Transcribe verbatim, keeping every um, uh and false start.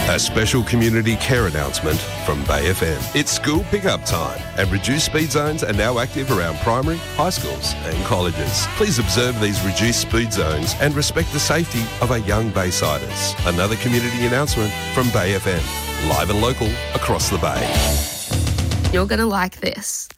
A special community care announcement from Bay F M. It's school pickup time and reduced speed zones are now active around primary, high schools and colleges. Please observe these reduced speed zones and respect the safety of our young Baysiders. Another community announcement from Bay F M. Live and local across the Bay. You're going to like this.